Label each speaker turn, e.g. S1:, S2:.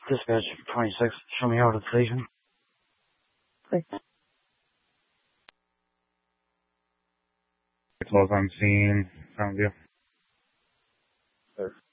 S1: Dispatch 26, show me out at the station.
S2: Quick.
S3: Close on scene, found you.
S1: Sir.